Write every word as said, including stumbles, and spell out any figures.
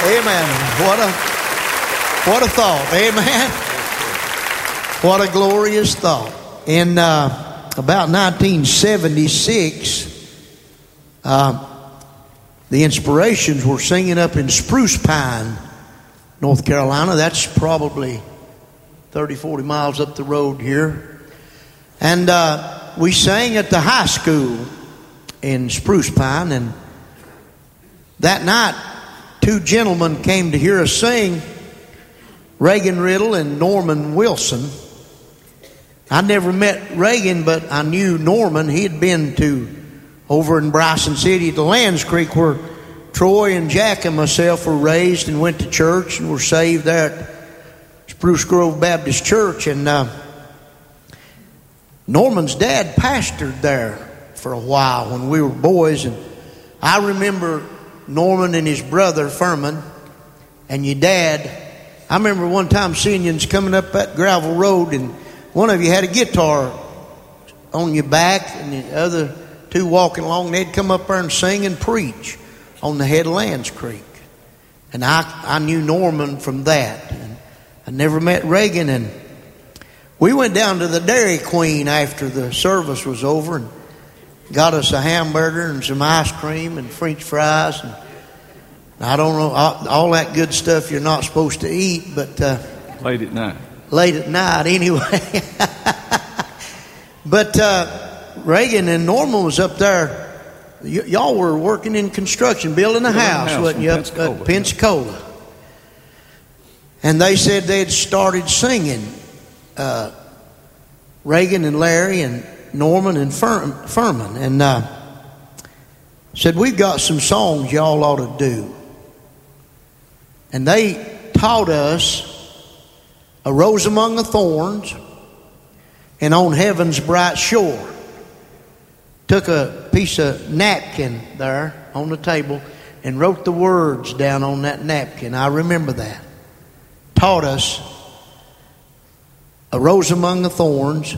Amen. What a, what a thought. Amen. What a glorious thought. In uh, about nineteen seventy-six, uh, the Inspirations were singing up in Spruce Pine, North Carolina. That's probably thirty, forty miles up the road here. And uh, we sang at the high school in Spruce Pine. And that night, two gentlemen came to hear us sing, Reagan Riddle and Norman Wilson. I never met Reagan, but I knew Norman. He had been to over in Bryson City to Lands Creek, where Troy and Jack and myself were raised and went to church and were saved there at Spruce Grove Baptist Church. And uh, Norman's dad pastored there for a while when we were boys. And I remember Norman and his brother Furman and your dad. I remember one time seeing you coming up that gravel road, and one of you had a guitar on your back and the other two walking along. They'd come up there and sing and preach on the head of Lands Creek. And I, I knew Norman from that. And I never met Reagan. And we went down to the Dairy Queen after the service was over and got us a hamburger and some ice cream and French fries. And I don't know, all, all that good stuff you're not supposed to eat, but uh, late at night. Late at night, anyway. But uh, Reagan and Norman was up there. Y- y'all were working in construction, building a house, house wasn't you, up Pensacola, at Pensacola? Yeah. And they said they had started singing. Uh, Reagan and Larry and Norman and Fur- Furman, and uh, said, we've got some songs y'all ought to do. And they taught us A Rose Among the Thorns and On Heaven's Bright Shore. Took a piece of napkin there on the table and wrote the words down on that napkin. I remember that. Taught us A Rose Among the Thorns